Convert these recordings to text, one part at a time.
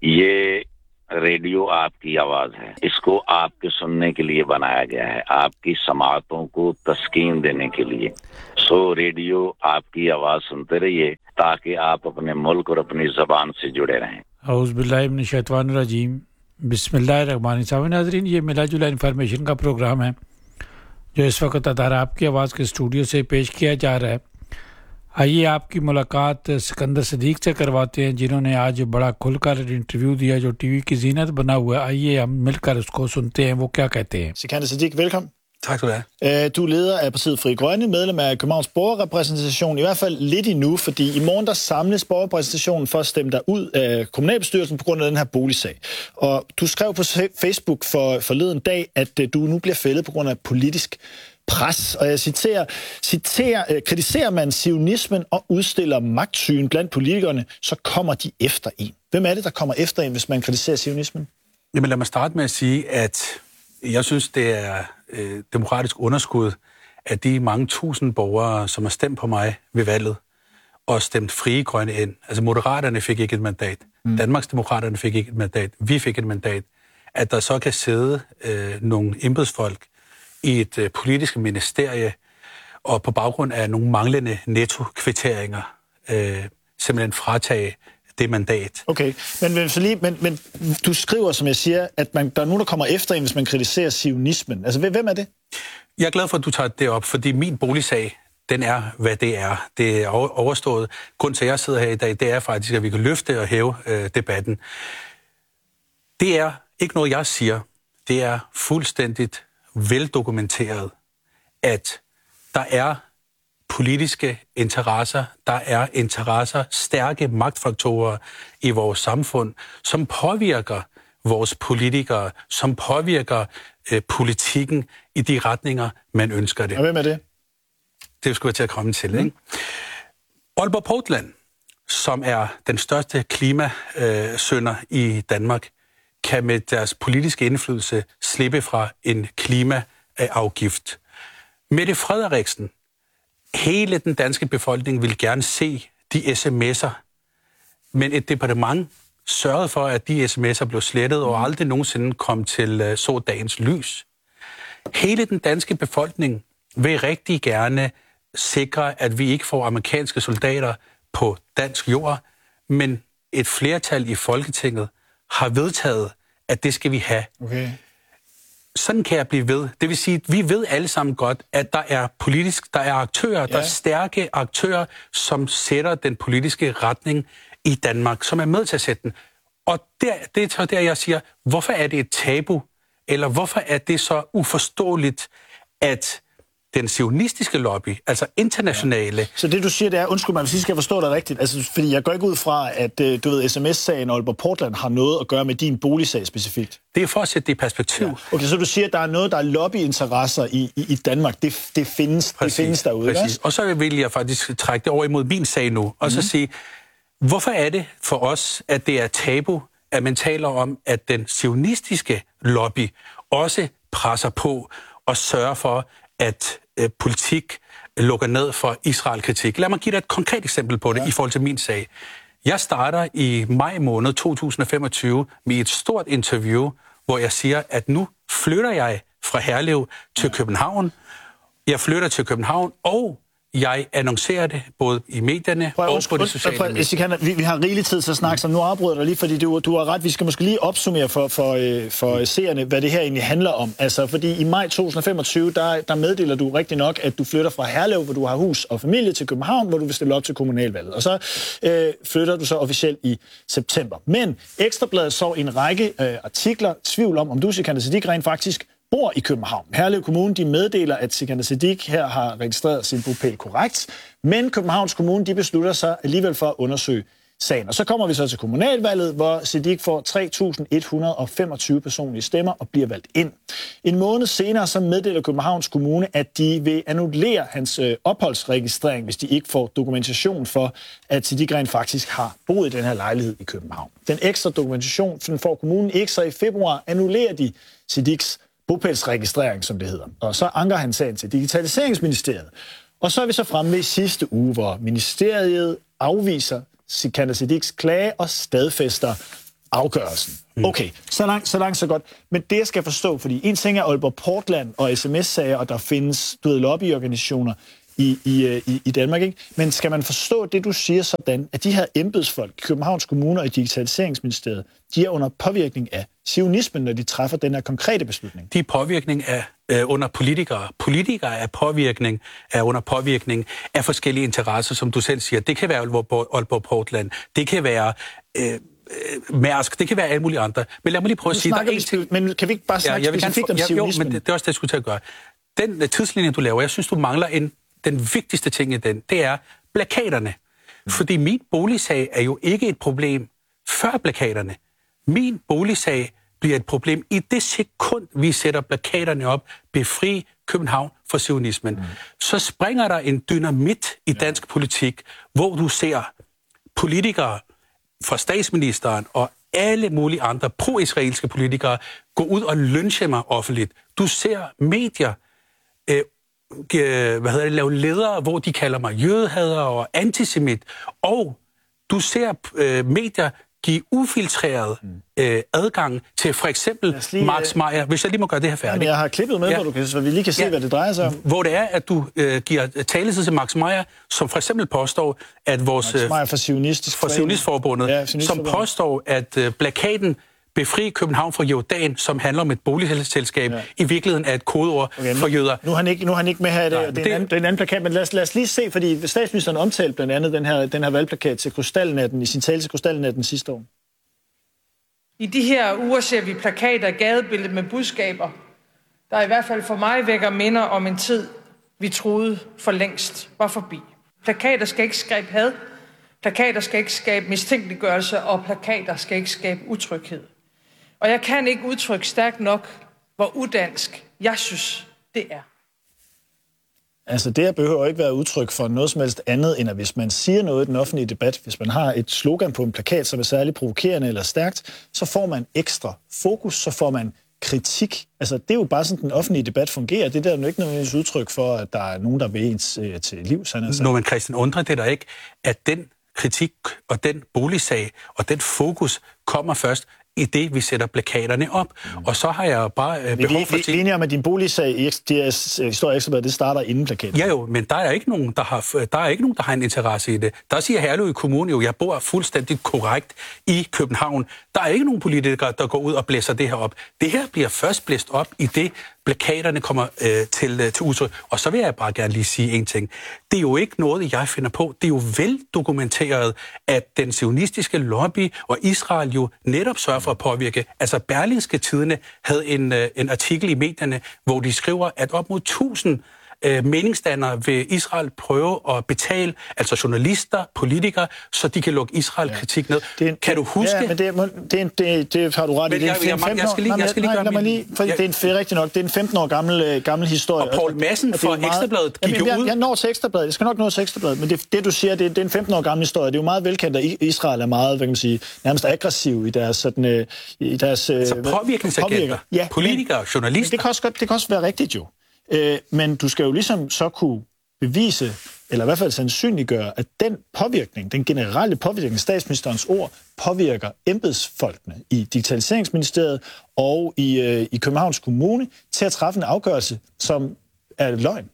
ये रेडियो आपकी आवाज है, इसको आपके सुनने के लिए बनाया गया है, आपकी समातों को तस्कीन देने के लिए। सो रेडियो आपकी आवाज सुनते रहिए ताकि आप अपने मुल्क और अपनी ज़बान से जुड़े रहें। औज़ु बिल्लाहि मिनश शैतानिर रजीम, बिस्मिल्लाहिर रहमानिर रहीम। नाज़रीन, ये मिला जुला इन्फॉर्मेशन का प्रोग्राम है जो इस वक्त अदारा आपकी आवाज़ के स्टूडियो से पेश किया जा रहा है। आइए आपकी मुलाकात सिकंदर सदीक से करवाते हैं, जिन्होंने आज बड़ा खुलकर इंटरव्यू दिया जो टीवी की जीनत बना हुआ है। आइए हम मिलकर उसको सुनते हैं, वो क्या कहते हैं। Sikander Siddique, velkommen. Tak skal du have. Du er leder af partiet Frie Grønne, medlem af Københavns Borgerrepræsentation, i hvert fald lidt endnu, fordi i morgen der samles borgerrepræsentationen for at stemme dig ud af kommunalbestyrelsen på grund af den her boligsag. Og du skrev på Facebook forleden dag, at du nu bliver fældet på grund af politisk pres, og jeg kritiserer man zionismen og udstiller magtsyn blandt politikerne, så kommer de efter en. Hvem er det, der kommer efter en, hvis man kritiserer zionismen? Jamen lad mig starte med at sige, at jeg synes, det er demokratisk underskud, at de mange tusind borgere, som har stemt på mig ved valget, og stemt Frie Grønne ind. Altså Moderaterne fik ikke et mandat. Danmarksdemokraterne fik ikke et mandat. Vi fik et mandat. At der så kan sidde nogle embedsfolk i et politisk ministerie, og på baggrund af nogle manglende nettokvitteringer, simpelthen fratage det mandat. Okay, men du skriver, som jeg siger, at der er nogen, der kommer efter en, hvis man kritiserer zionismen. Altså, hvem er det? Jeg er glad for, at du tager det op, fordi min boligsag, den er, hvad det er. Det er overstået. Grunden til, at jeg sidder her i dag, det er faktisk, at vi kan løfte og hæve debatten. Det er ikke noget, jeg siger. Det er fuldstændigt veldokumenteret, at der er politiske interesser, der er interesser, stærke magtfaktorer i vores samfund, som påvirker vores politikere, som påvirker politikken i de retninger, man ønsker det. Og hvem er det? Det skulle jeg til at komme til, ikke? Aalborg Portland, som er den største klimasynder i Danmark, kan med deres politiske indflydelse slippe fra en klimaafgift. Mette Frederiksen, hele den danske befolkning vil gerne se de sms'er, men et departement sørgede for, at de sms'er blev slettet og aldrig nogensinde kom til så dagens lys. Hele den danske befolkning vil rigtig gerne sikre, at vi ikke får amerikanske soldater på dansk jord, men et flertal i Folketinget har vedtaget, at det skal vi have. Okay. Sådan kan jeg blive ved. Det vil sige, at vi ved alle sammen godt, at der er aktører, der er stærke aktører, som sætter den politiske retning i Danmark, som er med til at sætte den. Og det er så der, jeg siger, hvorfor er det et tabu? Eller hvorfor er det så uforståeligt, at den zionistiske lobby, altså internationale... Ja. Så det du siger, det er, undskyld mig, hvis I skal forstå dig rigtigt, altså, fordi jeg går ikke ud fra, at du ved, SMS-sagen og Aalborg Portland har noget at gøre med din boligsag specifikt. Det er for at sætte det i perspektiv. Ja. Okay, så du siger, at der er noget, der er lobbyinteresser i Danmark. Det findes derude. Præcis. Og så vil jeg faktisk trække det over imod min sag nu, og så sige, hvorfor er det for os, at det er tabu, at man taler om, at den zionistiske lobby også presser på og sørger for, at politik lukker ned for Israel-kritik. Lad mig give dig et konkret eksempel på det i forhold til min sag. Jeg starter i maj måned 2025 med et stort interview, hvor jeg siger, at nu flytter jeg fra Herlev til København. Jeg flytter til København, og jeg annoncerer det både i medierne og på de sociale medier. Vi har rigelig tid til at snakke, så nu afbryder dig lige, fordi du har ret. Vi skal måske lige opsummere for seerne, hvad det her egentlig handler om. Altså, fordi i maj 2025, der meddeler du rigtig nok, at du flytter fra Herlev, hvor du har hus og familie, til København, hvor du vil stille op til kommunalvalget. Og så flytter du så officielt i september. Men Ekstra Bladet så en række artikler, tvivl om du, Sikander Siddique, rent faktisk bor i København. Herlev Kommune, de meddeler, at Sikander Siddique her har registreret sin bopæl korrekt, men Københavns Kommune, de beslutter sig alligevel for at undersøge sagen. Og så kommer vi så til kommunalvalget, hvor Siddique får 3.125 personlige stemmer og bliver valgt ind. En måned senere så meddeler Københavns Kommune, at de vil annullere hans opholdsregistrering, hvis de ikke får dokumentation for, at Siddique rent faktisk har boet i den her lejlighed i København. Den ekstra dokumentation får kommunen ikke, så i februar annullerer de Siddiques bopælsregistrering, som det hedder. Og så anker han sagen til Digitaliseringsministeriet. Og så er vi så fremme ved sidste uge, hvor ministeriet afviser Sikander Siddiques klage og stadfæster, afgørelsen. Okay, så langt, så godt. Men det, jeg skal forstå, fordi en ting er Aalborg Portland og sms-sager, og der findes lobbyorganisationer i Danmark, ikke? Men skal man forstå det, du siger sådan, at de her embedsfolk, Københavns Kommune og Digitaliseringsministeriet, de er under påvirkning af zionismen, når de træffer den her konkrete beslutning? De er påvirkning af under politikere. Politikere er under påvirkning af forskellige interesser, som du selv siger. Det kan være Aalborg Portland, det kan være Mærsk, det kan være alle mulige andre. Men lad mig lige prøve at sige... Men kan vi ikke bare snakke specifikt om zionismen? Jo, men det er også det, jeg skulle til at gøre. Den tidslinje, du laver, jeg synes, du mangler den vigtigste ting i den, det er plakaterne. Fordi min boligsag er jo ikke et problem før plakaterne. Min boligsag bliver et problem i det sekund, vi sætter plakaterne op, befri København for zionismen. Så springer der en dynamit i dansk politik, hvor du ser politikere fra statsministeren og alle mulige andre pro-israelske politikere gå ud og lynche mig offentligt. Du ser medier lave ledere, hvor de kalder mig jødehader og antisemit, og du ser medier give ufiltreret adgang til for eksempel Max Meyer, hvis jeg lige må gøre det her færdigt. Jamen, jeg har klippet med, så vi lige kan se, hvad det drejer sig om. Hvor det er, at du giver taletid til Max Meyer, som for eksempel påstår, at vores... Max Meyer fra Zionistforbundet, som påstår, at plakaten Befri København fra Jordan, som handler om et boligselskab, i virkeligheden er et kodeord for jøder. Nu er han ikke med her. Det er en anden plakat, men lad os lige se, fordi statsministeren omtalte blandt andet den her valgplakat til Krystalnatten, i sin tale til Krystalnatten sidste år. I de her uger ser vi plakater i gadebilledet med budskaber, der i hvert fald for mig vækker minder om en tid, vi troede for længst var forbi. Plakater skal ikke skabe had, plakater skal ikke skabe mistænkeliggørelse, og plakater skal ikke skabe utryghed. Og jeg kan ikke udtrykke stærkt nok, hvor udansk jeg synes, det er. Altså det her behøver ikke være udtryk for noget som helst andet, end at hvis man siger noget i den offentlige debat, hvis man har et slogan på en plakat, som er særligt provokerende eller stærkt, så får man ekstra fokus, så får man kritik. Altså det er jo bare sådan, den offentlige debat fungerer. Det der er jo ikke nødvendigvis udtryk for, at der er nogen, der vil ens til liv. Nå, men Christian, undrer det der ikke, at den kritik og den boligsag og den fokus kommer først i det, vi sætter plakaterne op. Og så har jeg bare behov for... Vi er enige om, at din boligsag i Historie Ekstrabladet, det starter inden plakaten. Ja jo, men der er ikke nogen, der har en interesse i det. Der siger Herlev Kommune jo, jeg bor fuldstændig korrekt i København. Der er ikke nogen politikere, der går ud og blæser det her op. Det her bliver først blæst op i det, plakaterne kommer til udtryk. Og så vil jeg bare gerne lige sige en ting. Det er jo ikke noget, jeg finder på. Det er jo vel dokumenteret, at den zionistiske lobby og Israel jo netop sørger for at påvirke. Altså Berlingske Tidende havde en artikel i medierne, hvor de skriver, at op mod 1000 meningsdannere vil Israel prøve at betale, altså journalister, politikere, så de kan lukke Israel-kritik ned. Kan du huske? Ja, men det har du ret i. Det er rigtigt nok. Det er en 15 år gammel historie. Og Poul Madsen fra Ekstrabladet gik jo ud. Jeg når til Ekstrabladet. Jeg skal nok nå til Ekstrabladet. Men det du siger, det er en 15 år gammel historie. Det er jo meget velkendt, at Israel er meget, hvad kan man sige, nærmest aggressiv i deres sådan... Så påvirkningsagenter. Ja, politikere, journalister. Det kan også være rigtigt jo. Men du skal jo ligesom så kunne bevise, eller i hvert fald sandsynliggøre, at den påvirkning, den generelle påvirkning, statsministerens ord, påvirker embedsfolkene i Digitaliseringsministeriet og i Københavns Kommune til at træffe en afgørelse, som er løgn.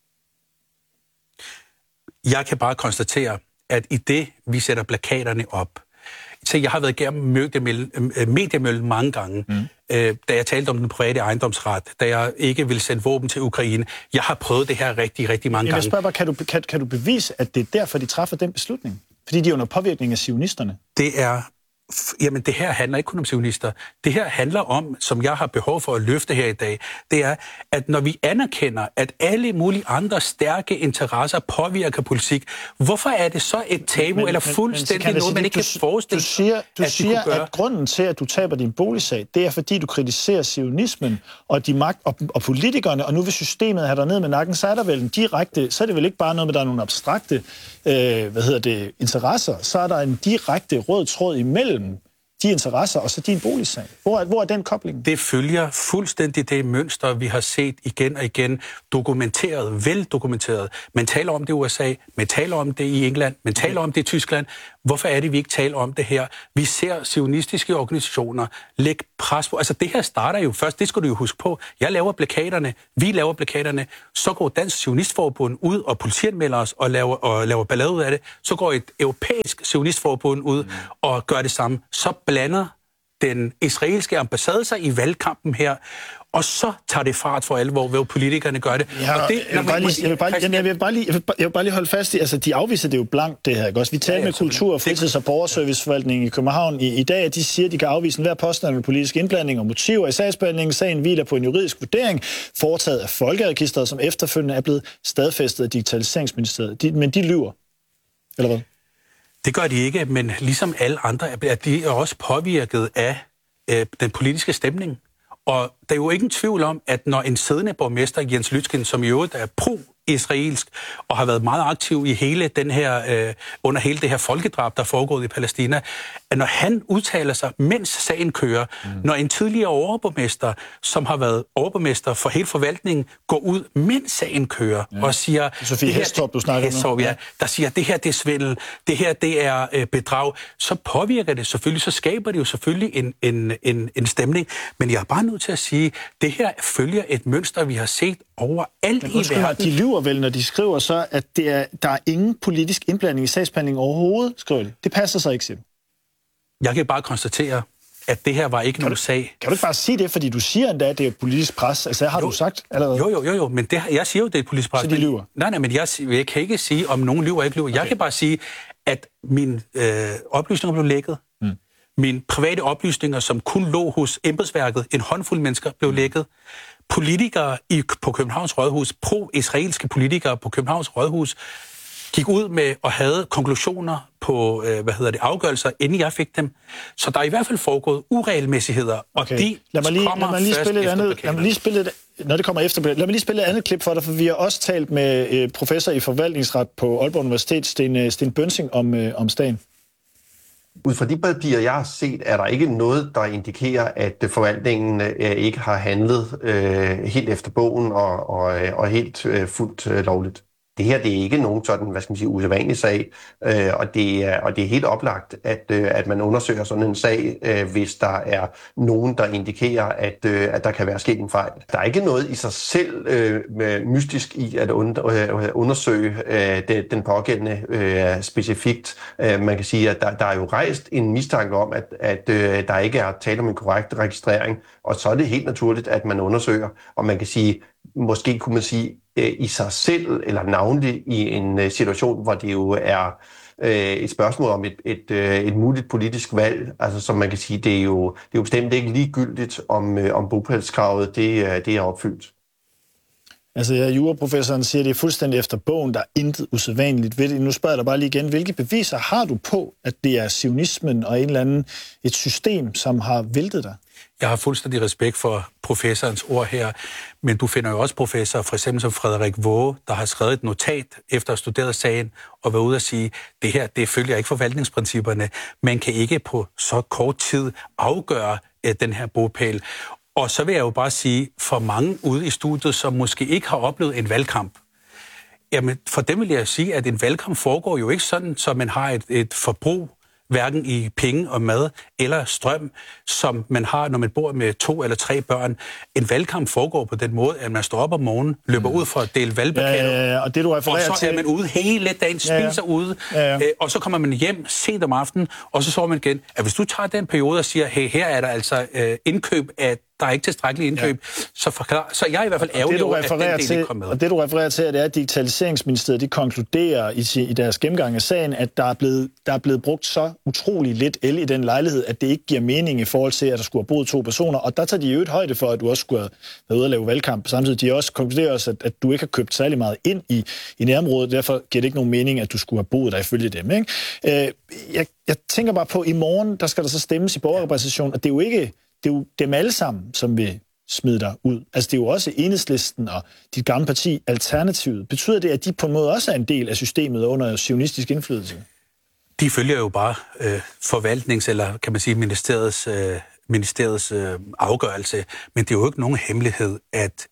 Jeg kan bare konstatere, at i det, vi sætter plakaterne op, så jeg har været igennem mediemøllen mange gange, da jeg talte om den private ejendomsret, da jeg ikke ville sende våben til Ukraine. Jeg har prøvet det her rigtig, rigtig mange gange. Jeg spørger bare, kan du bevise, at det er derfor, de træffer den beslutning? Fordi de er under påvirkning af zionisterne? Jamen, det her handler ikke kun om zionister. Det her handler om, som jeg har behov for at løfte her i dag, det er, at når vi anerkender, at alle mulige andre stærke interesser påvirker politik, hvorfor er det så et tabu eller fuldstændig noget, man ikke kan forestille sig, du siger, at grunden til, at du taber din boligsag, det er, fordi du kritiserer zionismen og de og politikerne, og nu vil systemet have dig ned med nakken, så er der vel en direkte, så er det vel ikke bare noget med, der er nogle abstrakte interesser, så er der en direkte rød tråd imellem de interesser og så din boligsag. Hvor er den kobling? Det følger fuldstændig det mønster, vi har set igen og igen, dokumenteret, veldokumenteret. Man taler om det i USA, man taler om det i England, man taler om det i Tyskland, Hvorfor er det, vi ikke taler om det her? Vi ser zionistiske organisationer lægge pres på. Altså det her starter jo først, det skal du jo huske på. Jeg laver plakaterne, vi laver plakaterne, så går Dansk Zionistforbund ud og politianmelder os og laver ballade ud af det. Så går et europæisk zionistforbund ud og gør det samme. Så blander den israelske ambassade sig i valgkampen her, og så tager det fart for alvor, hvor politikerne gør det. Ja, jeg vil bare lige holde fast i, altså de afviser det jo blankt, det her, ikke også? Vi talte med Kultur-, Fritids- og Borgerserviceforvaltningen i København i dag, at de siger, at de kan afvise enhver påstand med politisk indblanding og motiver i sagsbehandlingen. Sagen hviler på en juridisk vurdering, foretaget af Folkeregisteret, som efterfølgende er blevet stadfæstet af Digitaliseringsministeriet. Men de lyver, eller hvad? Det gør de ikke, men ligesom alle andre, er de også påvirket af den politiske stemning. Og der er jo ingen tvivl om, at når en siddende borgmester, Jens Lytkin, som i øvrigt er pro-israelsk og har været meget aktiv i hele den her, under hele det her folkedrab, der er foregået i Palæstina, at når han udtaler sig, mens sagen kører, når en tidligere overborgmester, som har været overborgmester for hele forvaltningen, går ud, mens sagen kører, og siger... Sofie Hestorp, du snakker om. Ja, der siger, at det her det er svindel, det her det er bedrag, så påvirker det selvfølgelig, så skaber det jo selvfølgelig en stemning. Men jeg er bare nødt til at sige, det her følger et mønster, vi har set overalt i verden. De lyver vel, når de skriver så, at der er ingen politisk indblanding i sagsbehandlingen overhovedet, skriver de. Det passer så ikke, siger. Jeg kan bare konstatere, at det her var ikke nogen sag. Kan du ikke bare sige det, fordi du siger endda, at det er politisk pres? Altså, har du sagt allerede? Jo, men jeg siger jo, det er et politisk pres. Så de lyver? Nej, men jeg kan ikke sige, om nogen lyver eller ikke lyver. Okay. Jeg kan bare sige, at mine oplysninger blev lækket. Mine private oplysninger, som kun lå hos embedsværket, en håndfuld mennesker, blev lækket. Politikere på Københavns Rådhus, pro-israelske politikere på Københavns Rådhus, gik ud med og havde konklusioner på, afgørelser, inden jeg fik dem. Så der er i hvert fald foregået uregelmæssigheder, og okay. de kommer først efter plakater. Når det kommer efter, lad mig lige spille et andet klip for dig, for vi har også talt med professor i forvaltningsret på Aalborg Universitet, Sten Bønsing, om sagen. Ud fra de papirer, jeg har set, er der ikke noget, der indikerer, at forvaltningen ikke har handlet helt efter bogen og helt fuldt lovligt. Det her, det er ikke nogen sådan, usædvanlig sag, og det er helt oplagt, at man undersøger sådan en sag, hvis der er nogen, der indikerer, at der kan være sket en fejl. Der er ikke noget i sig selv mystisk i at undersøge den pågældende specifikt. Man kan sige, at der er jo rejst en mistanke om, at der ikke er tale om en korrekt registrering, og så er det helt naturligt, at man undersøger, og man kan sige, måske kunne man sige, i sig selv, eller navnlig i en situation, hvor det jo er et spørgsmål om et muligt politisk valg. Altså som man kan sige, det er jo bestemt ikke ligegyldigt, om bopælskravet det er opfyldt. Altså juraprofessoren siger, at det er fuldstændig efter bogen, der er intet usædvanligt ved det. Nu spørger jeg dig bare lige igen, hvilke beviser har du på, at det er zionismen og et system, som har væltet dig? Jeg har fuldstændig respekt for professorens ord her, men du finder jo også professorer, for eksempel som Frederik Waage, der har skrevet et notat efter at have studeret sagen, og været ude at sige, det her, det følger ikke forvaltningsprincipperne. Man kan ikke på så kort tid afgøre den her bopæl. Og så vil jeg jo bare sige, for mange ude i studiet, som måske ikke har oplevet en valgkamp, jamen for dem vil jeg sige, at en valgkamp foregår jo ikke sådan, så man har et forbrug, hverken i penge og mad eller strøm, som man har, når man bor med 2 eller 3 børn. En valgkamp foregår på den måde, at man står op om morgenen, løber ud for at dele valgplakater, og det du refererer og så er man ude hele dagen, spiser ude, og så kommer man hjem sent om aftenen, og så sover man igen. At hvis du tager den periode og siger, hey, her er der altså indkøb af der er ikke tilstrækkeligt indkøb, så jeg er i hvert fald ærgerlig over, at den del ikke kom med. Og det, du refererer til, det er, at Digitaliseringsministeriet, de konkluderer i deres gennemgang af sagen, at der er blevet brugt så utrolig lidt el i den lejlighed, at det ikke giver mening i forhold til, at der skulle have boet 2 personer. Og der tager de jo et højde for, at du også skulle have været ude og lave valgkamp. Samtidig de også konkluderer også, at du ikke har købt særlig meget ind i nærområdet. Derfor giver det ikke nogen mening, at du skulle have boet der ifølge dem. Ikke? Jeg tænker bare på, i morgen, der skal der så stemmes i borgerrepræsentationen, og det er jo dem alle sammen, som vil smide dig ud. Altså det er jo også Enhedslisten og dit gamle parti, Alternativet. Betyder det, at de på en måde også er en del af systemet under zionistisk indflydelse? De følger jo bare forvaltnings- eller kan man sige ministeriets afgørelse, men det er jo ikke nogen hemmelighed, at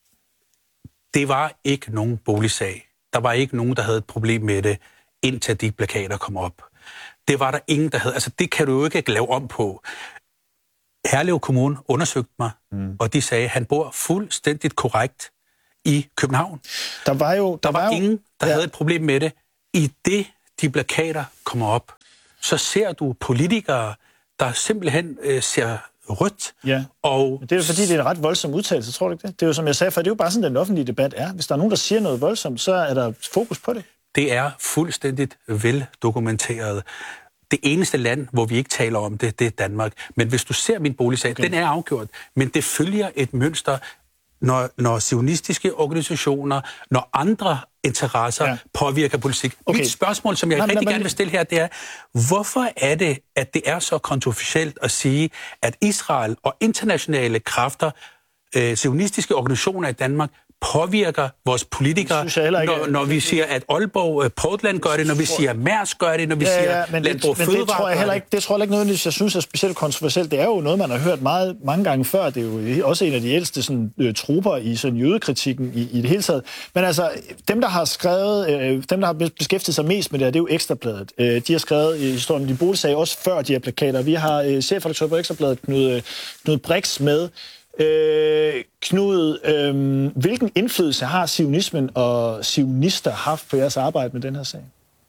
det var ikke nogen boligsag. Der var ikke nogen, der havde et problem med det, indtil de plakater kom op. Det var der ingen, der havde. Altså, det kan du jo ikke lave om på. Herlev Kommune undersøgte mig, og de sagde, at han bor fuldstændigt korrekt i København. Der var ingen, der havde et problem med det. I det, de plakater kommer op, så ser du politikere, der simpelthen ser rødt. Ja, og det er jo fordi, det er en ret voldsom udtalelse, tror du ikke det? Det er jo som jeg sagde før, det er jo bare sådan, den offentlige debat er. Hvis der er nogen, der siger noget voldsomt, så er der fokus på det. Det er fuldstændigt veldokumenteret. Det eneste land, hvor vi ikke taler om det, det er Danmark. Men hvis du ser min boligsag, den er afgjort. Men det følger et mønster, når zionistiske organisationer, når andre interesser påvirker politik. Mit spørgsmål, som jeg rigtig gerne vil stille her, det er, hvorfor er det, at det er så kontroversielt at sige, at Israel og internationale kræfter, zionistiske organisationer i Danmark, påvirker vores politikere, når vi siger, at Aalborg Portland gør det, når vi siger, at Mærsk gør det, når vi siger, Landbrug Fødevare. Det tror jeg heller ikke noget, jeg synes er specielt kontroversielt. Det er jo noget, man har hørt mange gange før. Det er jo også en af de ældste sådan, trupper i sådan jødekritikken i det hele taget. Men altså, dem, der har beskæftiget sig mest med det her, det er jo Ekstrabladet. De har skrevet historien om de boligsag også før de her plakater. Vi har chefredaktør på Ekstrabladet, Knud Brix, med. Knud, hvilken indflydelse har zionismen og zionister haft på jeres arbejde med den her sag?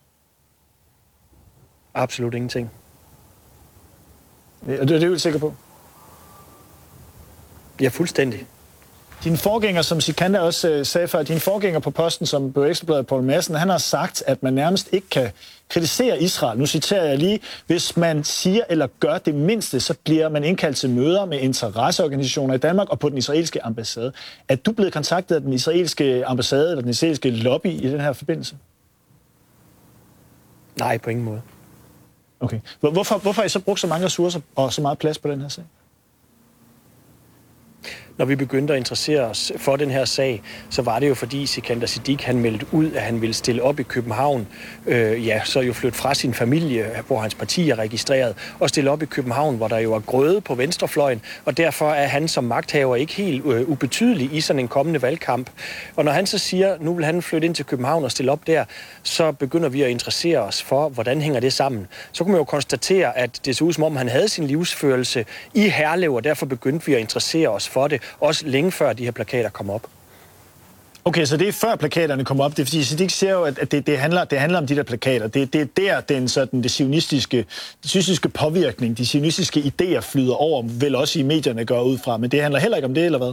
Absolut ingenting. Det er du sikker på? Ja, fuldstændig. Din forgænger, som Sikander også sagde før, din forgænger på posten, som blev Ekstrabladet, Poul Madsen, han har sagt, at man nærmest ikke kan kritisere Israel. Nu citerer jeg lige, hvis man siger eller gør det mindste, så bliver man indkaldt til møder med interesseorganisationer i Danmark og på den israelske ambassade. Er du blevet kontaktet af den israelske ambassade eller den israelske lobby i den her forbindelse? Nej, på ingen måde. Okay. Hvorfor har I så brugt så mange ressourcer og så meget plads på den her sag? Når vi begyndte at interessere os for den her sag, så var det jo fordi Sikander Siddique, han meldte ud, at han ville stille op i København, så jo flytte fra sin familie, hvor hans parti er registreret, og stille op i København, hvor der jo er grøde på venstrefløjen, og derfor er han som magthaver ikke helt ubetydelig i sådan en kommende valgkamp. Og når han så siger, nu vil han flytte ind til København og stille op der, så begynder vi at interessere os for, hvordan hænger det sammen. Så kunne man jo konstatere, at det så ud som om, han havde sin livsførelse i Herlev, og derfor begyndte vi at interessere os for det, også længe før de her plakater kom op. Okay, så det er før plakaterne kom op. Det er fordi Siddique siger jo, at det handler om de der plakater. Det er der, det zionistiske påvirkning, de zionistiske idéer flyder over, vel også i medierne går ud fra. Men det handler heller ikke om det, eller hvad?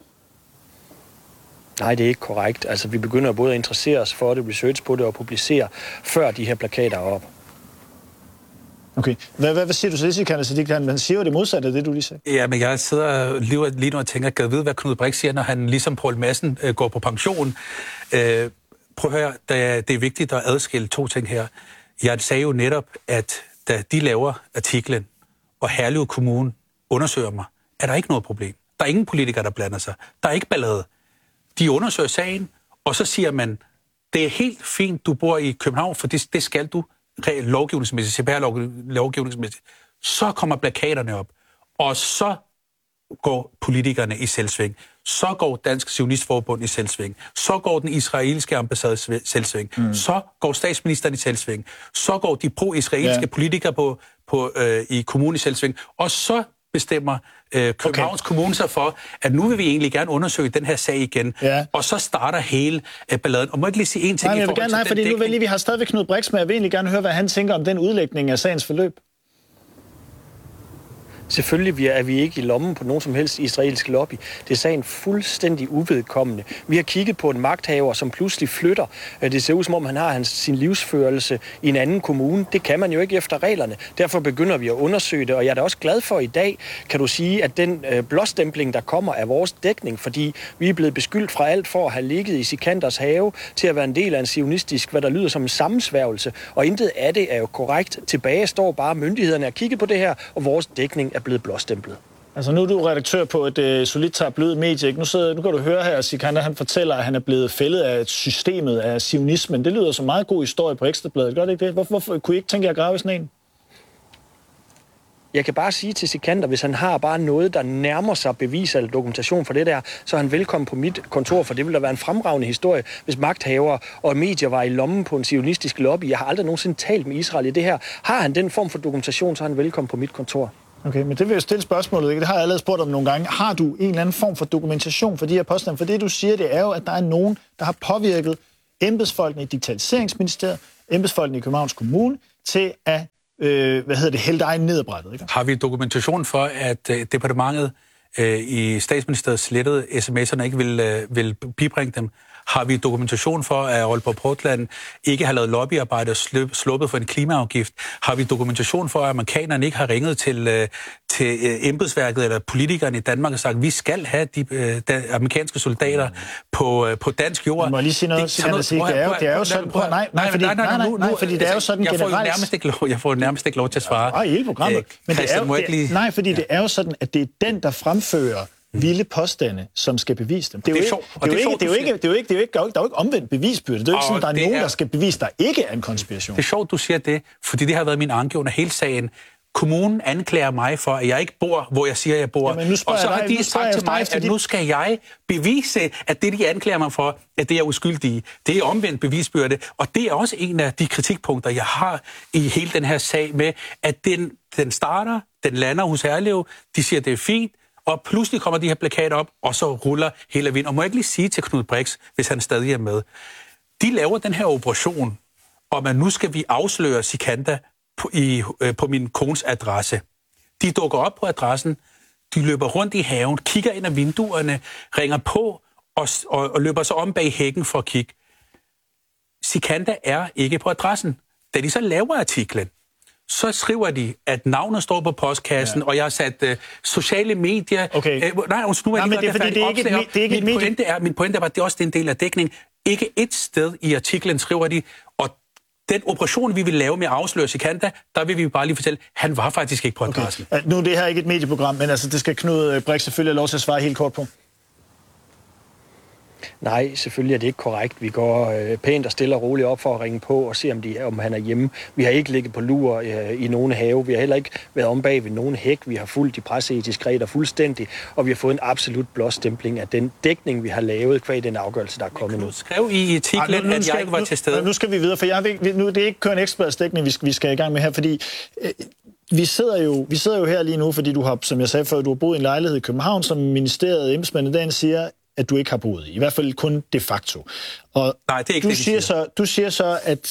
Nej, det er ikke korrekt. Altså, vi begynder både at interessere os for det, research på det og publicere, før de her plakater er op. Okay. Hvad siger du så, Sikander Siddique? Han siger jo det modsatte af det, du lige sagde. Ja, men jeg sidder lige nu og tænker, kan jeg vide, hvad Knud Brix siger, når han ligesom Poul Madsen går på pension. Prøv at høre, det er vigtigt at adskille to ting her. Jeg sagde jo netop, at da de laver artiklen, og Herlev Kommune undersøger mig, er der ikke noget problem. Der er ingen politikere, der blander sig. Der er ikke ballade. De undersøger sagen, og så siger man, det er helt fint, du bor i København, for det skal du lovgivningsmæssigt, CPR-lovgivningsmæssigt. Så kommer plakaterne op, og så går politikerne i selvsving. Så går Dansk Zionistforbund i selvsving. Så går den israelske ambassade i selvsving. Så går statsministeren i selvsving. Så går de pro-israelske politikere i kommunen i selvsving. Og så bestemmer Københavns Kommune sig for, at nu vil vi egentlig gerne undersøge den her sag igen. Ja. Og så starter hele balladen. Og må jeg ikke lige sige en ting i forhold til den fordi nu vil vi har stadigvæk Knud Brix med. Jeg vil egentlig gerne høre, hvad han tænker om den udlægning af sagens forløb. Selvfølgelig er vi ikke i lommen på nogen som helst israelsk lobby. Det er sagen fuldstændig uvedkommende. Vi har kigget på en magthaver, som pludselig flytter. Det ser ud som om, han har sin livsførelse i en anden kommune. Det kan man jo ikke efter reglerne. Derfor begynder vi at undersøge det, og jeg er da også glad for i dag, kan du sige, at den blåstempling, der kommer, er vores dækning, fordi vi er blevet beskyldt fra alt for at have ligget i Sikanders have til at være en del af en zionistisk, hvad der lyder som en sammensværgelse. Og intet af det er jo korrekt. Tilbage står bare myndighederne at kigge på det her, og vores dækning er blevet blåstemplet. Altså nu er du redaktør på et solidt tabloid medie. Nu kan du høre her, at Sikander han fortæller, at han er blevet fældet af systemet af zionismen. Det lyder som meget god historie på Ekstrabladet. Gør det ikke det? Hvorfor kunne I ikke tænke jer at grave i sådan en? Jeg kan bare sige til Sikander, hvis han har bare noget, der nærmer sig bevis eller dokumentation for det der, så er han velkommen på mit kontor, for det vil da være en fremragende historie, hvis magthavere og medier var i lommen på en zionistisk lobby. Jeg har aldrig nogensinde talt med Israel i det her. Har han den form for dokumentation, så er han velkommen på mit kontor. Okay, men det vil jeg stille spørgsmålet, ikke? Det har jeg allerede spurgt om nogle gange. Har du en eller anden form for dokumentation for de her påstande? For det, du siger, det er jo, at der er nogen, der har påvirket embedsfolkene i Digitaliseringsministeriet, embedsfolkene i Københavns Kommune, til at hælde dig ned ad brættet, ikke? Har vi dokumentation for, at departementet i statsministeriet slettede sms'erne, ikke vil bibringe dem? Har vi dokumentation for, at Aalborg Portland ikke har lavet lobbyarbejde og sluppet for en klimaafgift? Har vi dokumentation for, at amerikanerne ikke har ringet til embedsværket eller politikerne i Danmark og sagt, at vi skal have de amerikanske soldater på dansk jord? Må jeg lige sige noget? Det er jo sådan... Nej, fordi det er jo sådan generelt... Jeg får nærmest ikke lov til at svare. Nej, i hele programmet. Nej, fordi det er jo sådan, at det er den, der fremfører vilde påstande, som skal bevise dem. Det er jo ikke omvendt bevisbyrde. Det er jo ikke sådan, at der er nogen, der skal bevise, der ikke er en konspiration. Det er sjovt, du siger det, fordi det har været min anke under hele sagen. Kommunen anklager mig for, at jeg ikke bor, hvor jeg siger, jeg bor. Jamen, og så har de sagt til mig, at nu skal jeg bevise, at det, de anklager mig for, at det er uskyldig i. Det er omvendt bevisbyrde, og det er også en af de kritikpunkter, jeg har i hele den her sag med, at den starter, den lander hos Herlev, de siger, det er fint, og pludselig kommer de her plakater op, og så ruller hele vind. Og må jeg ikke lige sige til Knud Brix, hvis han stadig er med, de laver den her operation, om at nu skal vi afsløre Sikander på min kones adresse. De dukker op på adressen, de løber rundt i haven, kigger ind ad vinduerne, ringer på og løber så om bag hækken for at kigge. Sikander er ikke på adressen. Da de så laver artiklen, så skriver de, at navnet står på postkassen, og jeg har sat sociale medier... Okay. Min pointe er bare, at det er også en del af dækning. Ikke et sted i artiklen skriver de, og den operation, vi vil lave med at afsløre Sikander, der vil vi bare lige fortælle, han var faktisk ikke på adressen. Okay. Nu er det her ikke et medieprogram, men altså, det skal Knud Brix selvfølgelig have lov til at svare helt kort på. Nej, selvfølgelig er det ikke korrekt. Vi går pænt og stille og roligt op for at ringe på og se, om han er hjemme. Vi har ikke ligget på lur i nogen have. Vi har heller ikke været om bag ved nogen hæk. Vi har fulgt de presseetiske regler fuldstændig, og vi har fået en absolut blåstempling af den dækning, vi har lavet, kvad den afgørelse, der er kommet nu. Skrev i artiklen, at jeg ikke var til stede. Nu skal vi videre, for det er ikke kun ekspert-dækning, vi skal i gang med her, fordi... Vi sidder jo her lige nu, fordi du har, som jeg sagde før, du har boet i en lejlighed i København, som ministeriet embedsmænd i dagen siger, at du ikke har boet i hvert fald kun de facto. Og nej, det er ikke du siger så, at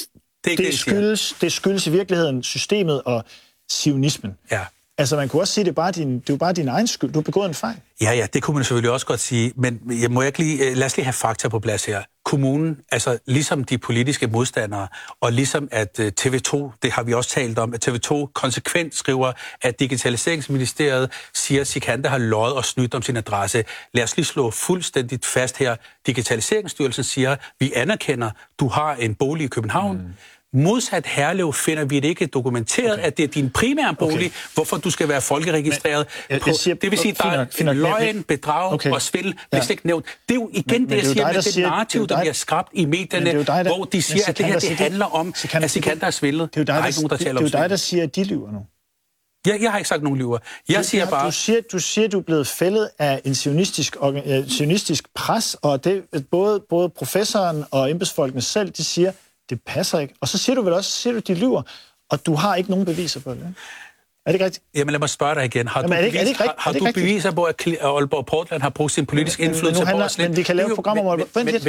det skyldes i virkeligheden systemet og sionismen. Ja. Altså, man kunne også sige, at det er bare din egen skyld. Du har begået en fejl. Ja, det kunne man selvfølgelig også godt sige, men lad os lige have fakta på plads her. Kommunen, altså ligesom de politiske modstandere, og ligesom at TV2, det har vi også talt om, at TV2 konsekvent skriver, at Digitaliseringsministeriet siger, at Sikander har løjet og snydt om sin adresse. Lad os lige slå fuldstændigt fast her. Digitaliseringsstyrelsen siger, vi anerkender, du har en bolig i København. Modsat Herlev finder vi det ikke dokumenteret, at det er din primære bolig, hvorfor du skal være folkeregistreret. Det vil sige, at der er løgn, bedrag og svindel, hvis ikke nævnt. Det er jo igen det, jeg siger, med det narrativ, der bliver skabt i medierne, hvor de siger, at det her det handler om, at Sikander har svindlet. Det er jo dig, der siger, at de lyver nu. Jeg har ikke sagt nogen lyver. Jeg siger bare... Du siger, du er blevet fældet af en sionistisk pres, og det både professoren og embedsfolkene selv, de siger, det passer ikke. Og så siger du vel også, de lyver, og du har ikke nogen beviser på det. Ikke? Er det ikke rigtigt? Jamen lad mig spørge dig igen. Har du beviser på, at Aalborg Portland har brugt sin politiske indflydelse på os? Men vi kan lave et program om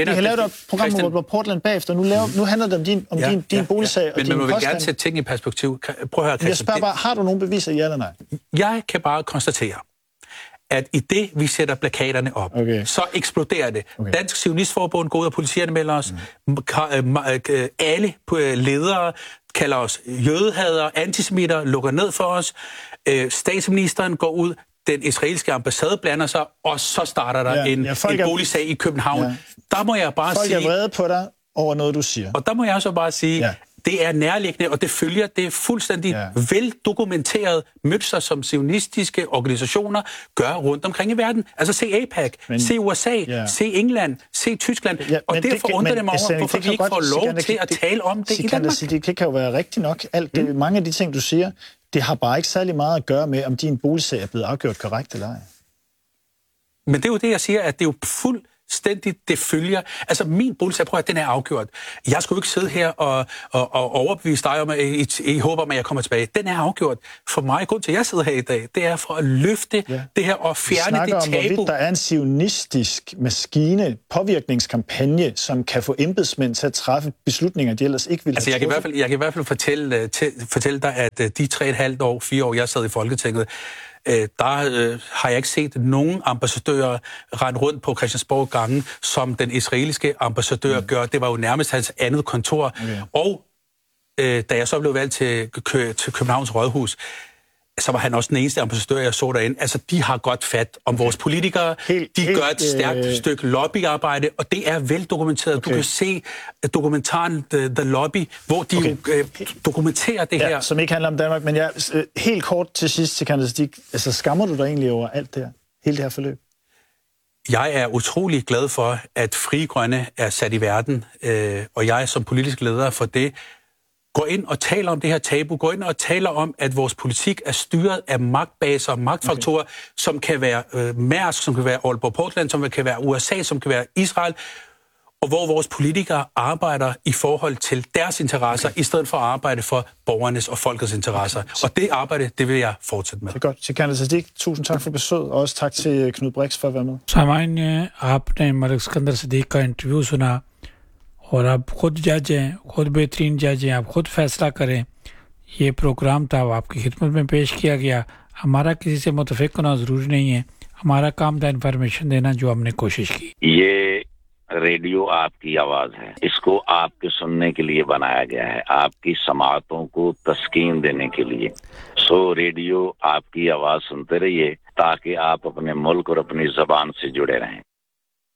Aalborg Portland bagefter. Nu handler det om din boligsag og din påstand. Men man vil gerne sætte ting i perspektiv. Prøv at høre, Christian. Jeg spørger bare, har du nogen beviser, ja eller nej? Jeg kan bare konstatere, at i det, vi sætter plakaterne op, så eksploderer det. Dansk Sionistforbund går ud og politianmelder os. Alle ledere kalder os jødehader, antisemitter, lukker ned for os. Statsministeren går ud, den israelske ambassade blander sig, og så starter der en boligsag i København. Der må jeg bare sige... Folk er vrede på dig over noget, du siger. Og der må jeg så bare sige... Det er nærliggende, og det følger det fuldstændig veldokumenterede mønster, som zionistiske organisationer gør rundt omkring i verden. Altså se AIPAC, se USA, se England, se Tyskland, og derfor undrer det mig over, hvorfor vi ikke får lov til at tale om det i Danmark. Det kan jo være rigtigt nok. Mange af de ting, du siger, det har bare ikke særlig meget at gøre med, om din boligsag er blevet afgjort korrekt eller ej. Men det er jo det, jeg siger, at det er jo fuldstændigt, det følger. Altså min boligsag, prøv at den er afgjort. Jeg skulle ikke sidde her og overbevise dig om, at I håber, at jeg kommer tilbage. Den er afgjort. For mig, grund til, at jeg sidder her i dag, det er for at løfte det her og fjerne det tabu. Vi snakker om, hvorvidt der er en zionistisk maskine, påvirkningskampagne, som kan få embedsmænd til at træffe beslutninger, de ellers ikke ville have truffet. Jeg kan i hvert fald fortælle dig, at de 3,5 år, 4 år, jeg sad i Folketinget, der har jeg ikke set nogen ambassadører rende rundt på Christiansborg gange, som den israelske ambassadør gør. Det var jo nærmest hans andet kontor. Okay. Og da jeg så blev valgt til Københavns Rådhus, så var han også den eneste ambassadør, jeg så derinde. Altså, de har godt fat om vores politikere. De gør et stærkt stykke lobbyarbejde, og det er veldokumenteret. Okay. Du kan se dokumentaren The Lobby, hvor de dokumenterer det her. Som ikke handler om Danmark, men helt kort til sidst, Sikander Siddique, altså skammer du dig egentlig over alt det her? Hele det her forløb? Jeg er utrolig glad for, at Frie Grønne er sat i verden, og jeg som politisk leder for det, går ind og taler om det her tabu, går ind og taler om, at vores politik er styret af magtbaser og magtfaktorer, som kan være Mærsk, som kan være Aalborg Portland, som kan være USA, som kan være Israel, og hvor vores politikere arbejder i forhold til deres interesser, i stedet for at arbejde for borgernes og folkets interesser. Og det arbejde, det vil jeg fortsætte med. Det er godt. Sikander Siddique, tusind tak for besøget, og også tak til Knud Brix for at være med. सामान्य आपने मलिक सिकंदर सिद्दीक का इंटरव्यू सुना और आप खुद जज हैं, खुद बेहतरीन जज हैं, आप खुद फैसला करें। ये प्रोग्राम था, आपकी खिदमत में पेश किया गया। हमारा किसी से मुतफिक होना ज़रूरी नहीं है, हमारा काम था इन्फॉर्मेशन देना, जो हमने कोशिश की। ये रेडियो आपकी आवाज है, इसको आपके सुनने के लिए बनाया गया है, आपकी समाअतों को तस्कीन देने के लिए। सो रेडियो आपकी आवाज सुनते रहिए, ताकि आप अपने मुल्क और अपनी ज़बान से जुड़े रहें।